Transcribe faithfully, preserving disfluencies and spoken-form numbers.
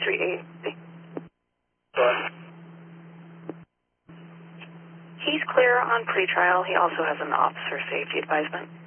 three eight. He's clear on pretrial. He also has an officer safety advisement.